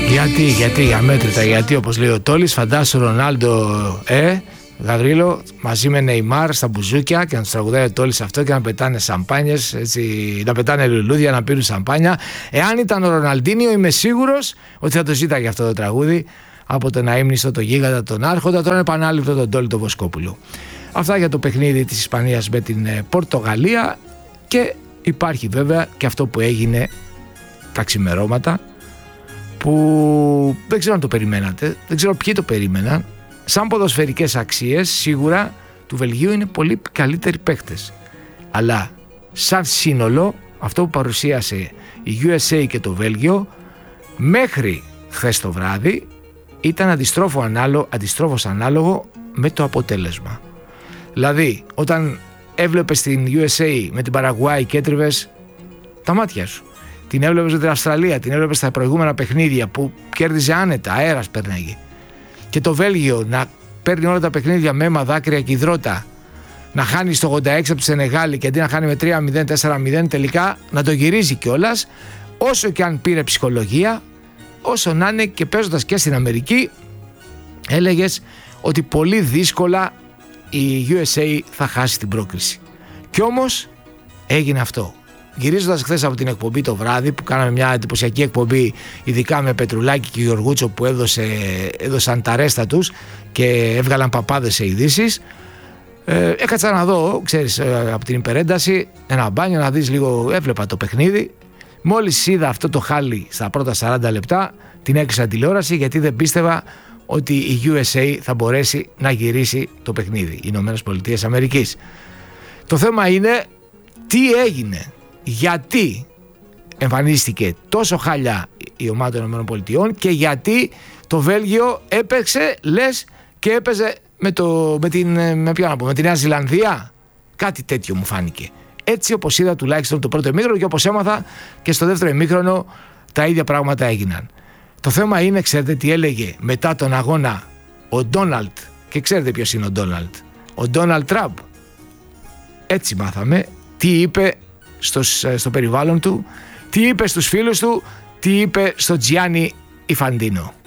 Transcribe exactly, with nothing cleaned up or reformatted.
Γιατί, γιατί, για μέτρητα, γιατί όπως λέει ο Τόλης, φαντάσου Ρονάλντο, ε, Γαβρίλο, μαζί με Νεϊμάρ στα μπουζούκια και να τους τραγουδάει ο Τόλης αυτό και να πετάνε σαμπάνιες, έτσι, να πετάνε λουλούδια, να πίνουν σαμπάνια. Εάν ήταν ο Ροναλντίνιο, είμαι σίγουρος ότι θα το ζήταγε αυτό το τραγούδι από τον αείμνηστο, τον γίγαντα, τον άρχοντα, τον επανάληπτο, τον Τόλη τον Βοσκόπουλο. Αυτά για το παιχνίδι της Ισπανίας με την Πορτογαλία. Και υπάρχει βέβαια και αυτό που έγινε τα ξημερώματα, που δεν ξέρω αν το περιμένατε, δεν ξέρω ποιοι το περίμεναν. Σαν ποδοσφαιρικές αξίες σίγουρα του Βελγίου είναι πολύ καλύτεροι παίκτες, αλλά σαν σύνολο αυτό που παρουσίασε η γιου ες έι και το Βέλγιο μέχρι χθες το βράδυ ήταν αντιστρόφο ανάλογο, αντιστρόφως ανάλογο με το αποτέλεσμα. Δηλαδή όταν έβλεπες την γιου ες έι με την Παραγουάη και έτριβες τα μάτια σου, την έβλεπες με την Αυστραλία, την έβλεπες στα προηγούμενα παιχνίδια που κέρδιζε άνετα, αέρας περνάγε, και το Βέλγιο να παίρνει όλα τα παιχνίδια με αίμα, δάκρυα και υδρότα, να χάνει στο ογδόντα έξι από τη Σενεγάλη και αντί να χάνει με τρία μηδέν, τέσσερα μηδέν τελικά να το γυρίζει κιόλας, όσο και αν πήρε ψυχολογία, όσο να είναι, και παίζοντας και στην Αμερική έλεγες ότι πολύ δύσκολα η γιου ες έι θα χάσει την πρόκριση. Κι όμως έγινε αυτό. Γυρίζοντας χθες από την εκπομπή το βράδυ, που κάναμε μια εντυπωσιακή εκπομπή, ειδικά με Πετρουλάκη και Γεωργούτσο, που έδωσε, έδωσαν τα ρέστα τους και έβγαλαν παπάδες σε ειδήσεις, ε, έκατσα να δω, ξέρεις, ε, από την υπερένταση, ένα μπάνιο να δεις λίγο. Έβλεπα το παιχνίδι. Μόλις είδα αυτό το χάλι στα πρώτα σαράντα λεπτά, την έκλεισα τηλεόραση, γιατί δεν πίστευα ότι η γιου ες έι θα μπορέσει να γυρίσει το παιχνίδι, οι Ηνωμένες Πολιτείες Αμερικής. Το θέμα είναι τι έγινε, γιατί εμφανίστηκε τόσο χάλια η ομάδα των Ηνωμένων Πολιτειών και γιατί το Βέλγιο έπαιξε λες και έπαιζε με, το, με, την, με, ποιο να πω, με τη Νέα Ζηλανδία. Κάτι τέτοιο μου φάνηκε. Έτσι όπως είδα τουλάχιστον το πρώτο ημίχρονο και όπως έμαθα και στο δεύτερο ημίχρονο τα ίδια πράγματα έγιναν. Το θέμα είναι, ξέρετε τι έλεγε μετά τον αγώνα ο Ντόναλτ, και ξέρετε ποιος είναι ο Ντόναλτ, ο Ντόναλτ Τραμπ. Έτσι μάθαμε τι είπε στο, στο περιβάλλον του, τι είπε στους φίλους του, τι είπε στο Τζιάννι Ιφαντίνο.